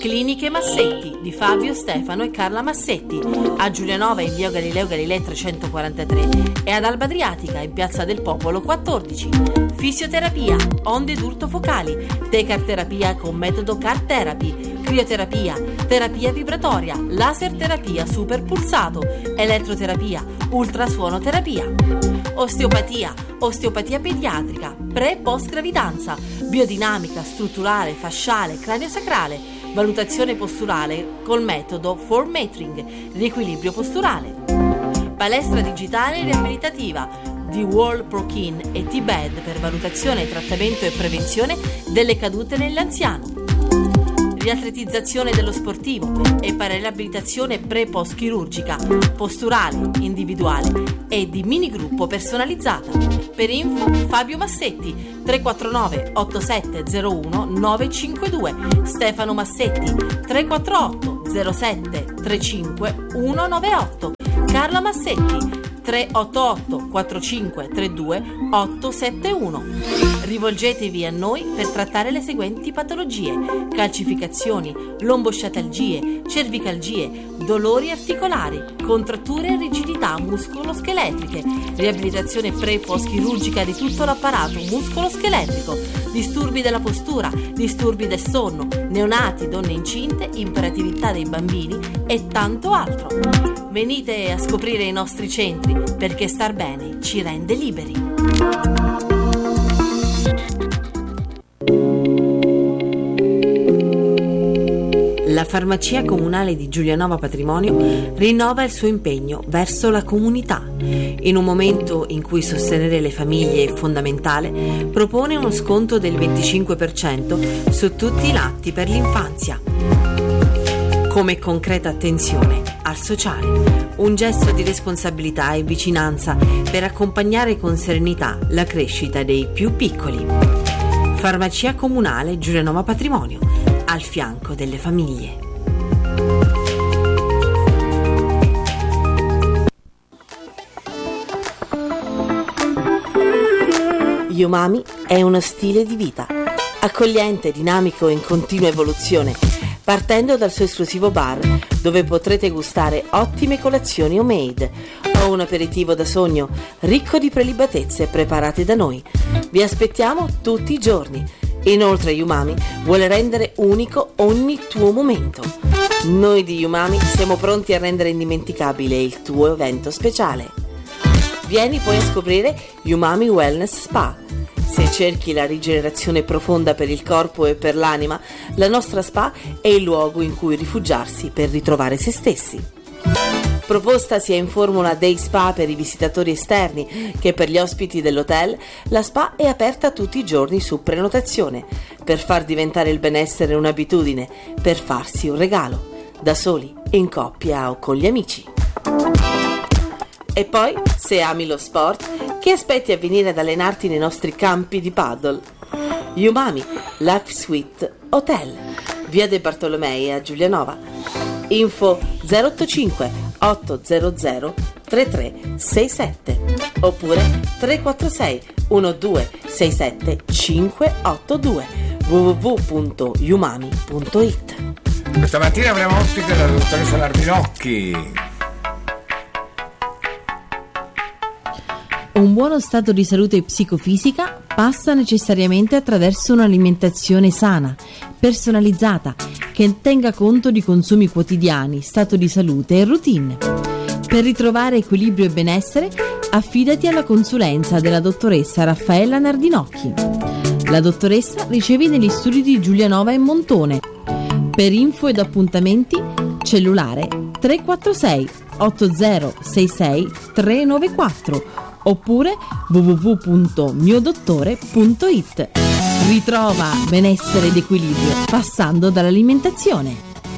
Cliniche Massetti di Fabio, Stefano e Carla Massetti a Giulianova in via Galileo Galilei 343 e ad Alba Adriatica in piazza del Popolo 14. Fisioterapia, onde d'urto focali, Tecar terapia con metodo Car Therapy, crioterapia, terapia vibratoria, laser terapia super pulsato, elettroterapia, ultrasuonoterapia. Osteopatia, osteopatia pediatrica, pre-post gravidanza, biodinamica, strutturale, fasciale, craniosacrale, valutazione posturale col metodo form metering, riequilibrio posturale. Palestra digitale riabilitativa di World Prokin e T-Bed per valutazione, trattamento e prevenzione delle cadute nell'anziano. Riatletizzazione dello sportivo e riabilitazione pre-post chirurgica, posturale, individuale e di minigruppo personalizzata. Per info Fabio Massetti 349 8701 952, Stefano Massetti 348 07 35 198, Carla Massetti 388 45 32 871. Rivolgetevi a noi per trattare le seguenti patologie: calcificazioni, lombosciatalgie, cervicalgie, dolori articolari, contratture e rigidità muscoloscheletriche, riabilitazione pre-post chirurgica di tutto l'apparato muscoloscheletrico, disturbi della postura, disturbi del sonno, neonati, donne incinte, iperattività dei bambini e tanto altro. Venite a scoprire i nostri centri, perché star bene ci rende liberi. La Farmacia Comunale di Giulianova Patrimonio rinnova il suo impegno verso la comunità. In un momento in cui sostenere le famiglie è fondamentale, propone uno sconto del 25% su tutti i latti per l'infanzia. Come concreta attenzione al sociale, un gesto di responsabilità e vicinanza per accompagnare con serenità la crescita dei più piccoli. Farmacia Comunale Giulianova Patrimonio, al fianco delle famiglie. Umami è uno stile di vita, accogliente, dinamico e in continua evoluzione, partendo dal suo esclusivo bar, dove potrete gustare ottime colazioni homemade o un aperitivo da sogno ricco di prelibatezze preparate da noi. Vi aspettiamo tutti i giorni. Inoltre Umami vuole rendere unico ogni tuo momento. Noi di Umami siamo pronti a rendere indimenticabile il tuo evento speciale. Vieni poi a scoprire Umami Wellness Spa. Se cerchi la rigenerazione profonda per il corpo e per l'anima, la nostra spa è il luogo in cui rifugiarsi per ritrovare se stessi. Proposta sia in formula day spa per i visitatori esterni che per gli ospiti dell'hotel, la spa è aperta tutti i giorni su prenotazione, per far diventare il benessere un'abitudine, per farsi un regalo, da soli, in coppia o con gli amici. E poi, se ami lo sport, che aspetti a venire ad allenarti nei nostri campi di paddle? Umami Life Suite Hotel, via De Bartolomei a Giulianova. Info 085 800 3367 oppure 346 1267 582 www.umami.it. Questa mattina avremo ospite la dottoressa Lardinocchi. Un buono stato di salute psicofisica passa necessariamente attraverso un'alimentazione sana, personalizzata, che tenga conto di consumi quotidiani, stato di salute e routine. Per ritrovare equilibrio e benessere, affidati alla consulenza della dottoressa Raffaella Nardinocchi. La dottoressa riceve negli studi di Giulianova e Montone. Per info ed appuntamenti, cellulare 346 8066 394 oppure www.miodottore.it. Ritrova benessere ed equilibrio passando dall'alimentazione.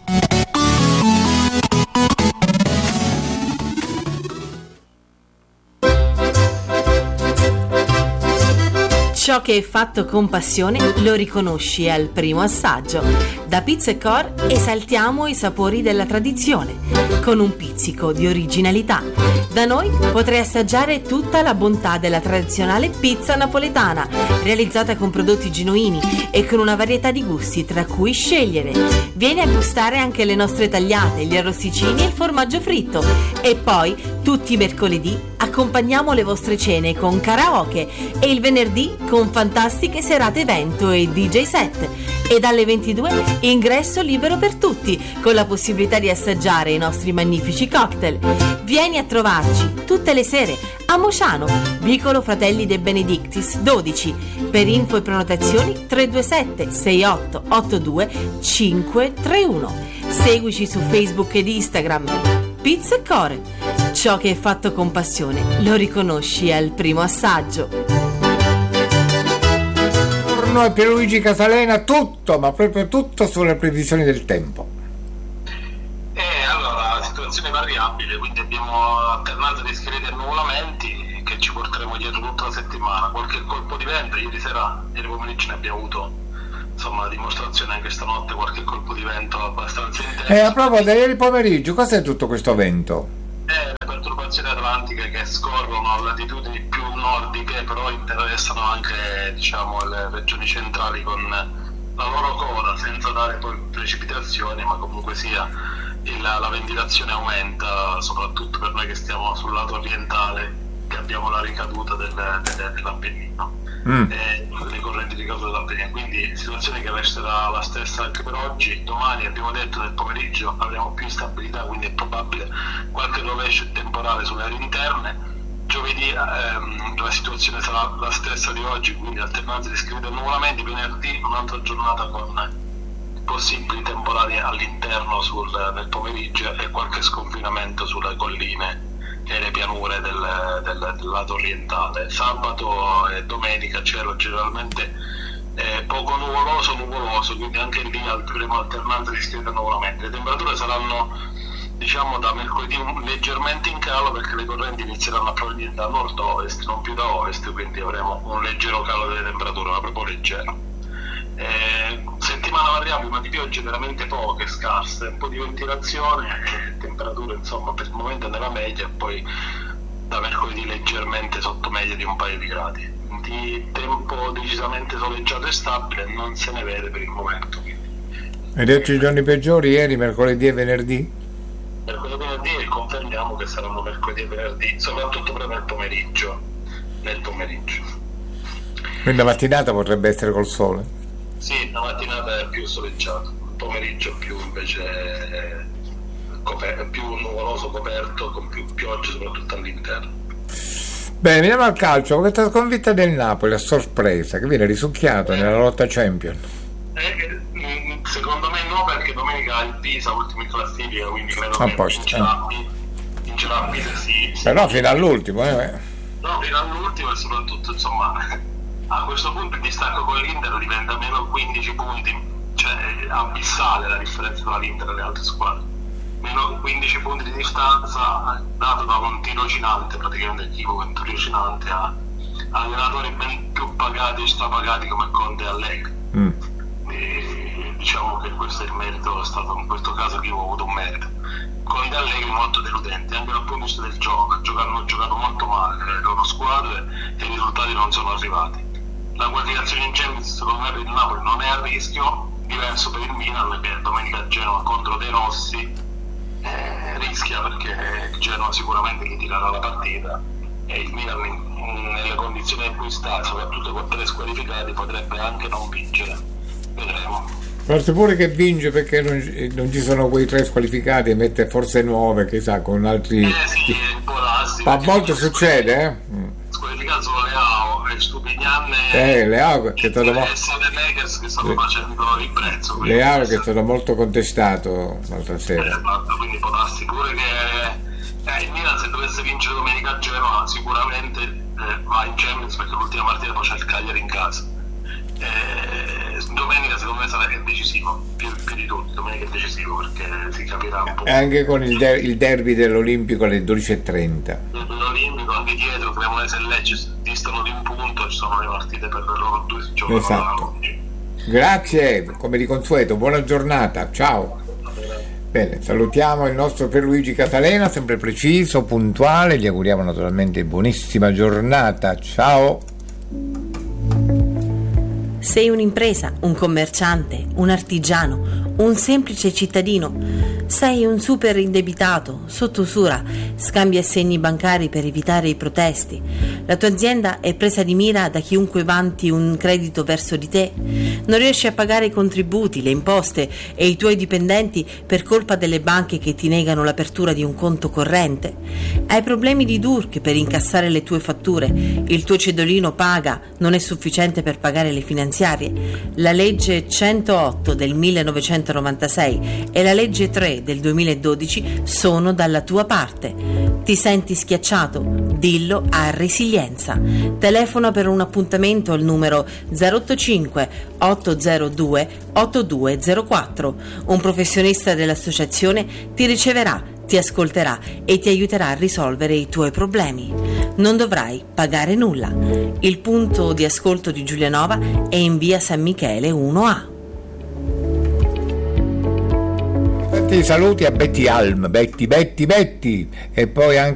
Ciò che è fatto con passione lo riconosci al primo assaggio. Da Pizza & Core esaltiamo i sapori della tradizione con un pizzico di originalità. Da noi potrai assaggiare tutta la bontà della tradizionale pizza napoletana, realizzata con prodotti genuini e con una varietà di gusti tra cui scegliere. Vieni a gustare anche le nostre tagliate, gli arrosticini e il formaggio fritto. E poi, tutti i mercoledì, accompagniamo le vostre cene con karaoke e il venerdì con fantastiche serate evento e DJ set. E dalle 22 ingresso libero per tutti, con la possibilità di assaggiare i nostri magnifici cocktail. Vieni a trovarci tutte le sere a Mociano, vicolo Fratelli De Benedictis 12. Per info e prenotazioni 327 6882 531. Seguici su Facebook ed Instagram. Pizza e Core. Ciò che è fatto con passione lo riconosci al primo assaggio. Buongiorno a Pierluigi Casalena, tutto, ma proprio tutto sulle previsioni del tempo. Allora, la situazione è variabile, quindi abbiamo alternato discreti annuvolamenti che ci porteremo dietro tutta la settimana. Qualche colpo di vento, ieri pomeriggio ne abbiamo avuto, insomma, la dimostrazione anche stanotte, qualche colpo di vento abbastanza intenso. A proposito, ieri pomeriggio, cos'è tutto questo vento? Le perturbazioni atlantiche che scorrono a latitudini più nordiche, però interessano anche, diciamo, le regioni centrali con la loro coda, senza dare poi precipitazioni, ma comunque sia la ventilazione aumenta, soprattutto per noi che stiamo sul lato orientale, che abbiamo la ricaduta dell'Appennino, le correnti di caduta dell'Appennino, quindi situazione che resterà la stessa anche per oggi. Domani abbiamo detto nel pomeriggio avremo più instabilità, quindi è probabile qualche rovescio temporale sulle aree interne. Giovedì la situazione sarà la stessa di oggi, quindi alternanza di discreti annuvolamenti. Venerdì un'altra giornata con possibili temporali all'interno nel pomeriggio e qualche sconfinamento sulle colline e le pianure del lato orientale. Sabato e domenica cielo generalmente poco nuvoloso, quindi anche lì avremo alternanza di discreti annuvolamenti. Le temperature saranno, diciamo, da mercoledì leggermente in calo, perché le correnti inizieranno a provenire da nord-ovest, non più da ovest, quindi avremo un leggero calo delle temperature, ma proprio leggero. Settimana variabile, ma di piogge veramente poche, scarse, un po' di ventilazione, temperature insomma per il momento nella media, e poi da mercoledì leggermente sotto media di un paio di gradi. Di tempo decisamente soleggiato e stabile non se ne vede per il momento. Hai detto i giorni peggiori ieri, mercoledì e venerdì? Mercoledì e venerdì, e confermiamo che saranno mercoledì e venerdì, soprattutto per nel pomeriggio. Quindi la mattinata potrebbe essere col sole? Sì, la mattinata è più soleggiata, il pomeriggio più invece più nuvoloso, coperto, con più piogge soprattutto all'interno. Bene, veniamo al calcio. Questa sconfitta del Napoli a sorpresa, che viene risucchiato nella lotta Champions. Secondo me no, perché domenica il Pisa ultimo in classifica, quindi credo che vincerà Pisa, sì. Però fino all'ultimo No, fino all'ultimo, e soprattutto insomma a questo punto il distacco con l'Inter diventa meno 15 punti, cioè abissale la differenza tra l'Inter e le altre squadre. Meno 15 punti di distanza dato da un tirocinante, praticamente equivoco, un tirocinante a allenatori ben più pagati e strapagati come Conte e Allegri. E diciamo che questo è il merito, è stato in questo caso che ho avuto un merito. Conte e Allegri molto deludenti anche dal punto di vista del gioco, hanno giocato molto male le loro squadre e i risultati non sono arrivati. La qualificazione in Champions secondo me per il Napoli non è a rischio, diverso per il Milan che domenica a Genova contro De Rossi rischia, perché Genova sicuramente gli tirerà la partita e il Milan nelle condizioni in cui sta, soprattutto con 3 squalificati, potrebbe anche non vincere. Vedremo. Forse pure che vince, perché non ci sono quei 3 squalificati e mette forse 9, che sa, con altri. Sì, può darsi. A volte succede, Squalificato solo Leao e Stupignan Leao che è stato Makers che stanno facendo il prezzo. Leao che è stato molto contestato l'altra sera. Quindi può darsi pure che il Milan, se dovesse vincere domenica a Genova, sicuramente va in Champions, perché l'ultima partita poi c'è il Cagliari in casa. Domenica secondo me sarà decisivo, più di tutti. Domenica è decisivo, perché si capirà un po'. E anche con il derby dell'Olimpico alle 12:30. L'Olimpico, anche dietro Cremonese e Lecce distano di un punto, ci sono le partite per loro 2 giorni. Esatto. Grazie, come di consueto, buona giornata, ciao. Bene, salutiamo il nostro Pierluigi Catalena, sempre preciso, puntuale, gli auguriamo naturalmente buonissima giornata, ciao! Sei un'impresa, un commerciante, un artigiano, un semplice cittadino. Sei un super indebitato, sotto usura, scambi assegni bancari per evitare i protesti. La tua azienda è presa di mira da chiunque vanti un credito verso di te. Non riesci a pagare i contributi, le imposte e i tuoi dipendenti per colpa delle banche che ti negano l'apertura di un conto corrente. Hai problemi di DURC per incassare le tue fatture. Il tuo cedolino paga, non è sufficiente per pagare le finanziarie. La legge 108 del 1996 e la legge 3 del 2012 sono dalla tua parte. Ti senti schiacciato? Dillo a Resilienza. Telefona per un appuntamento al numero 085 802 8204. Un professionista dell'associazione ti riceverà, ti ascolterà e ti aiuterà a risolvere i tuoi problemi. Non dovrai pagare nulla. Il punto di ascolto di Giulianova è in via San Michele 1A. Saluti a Betty Alm, Betty, e poi anche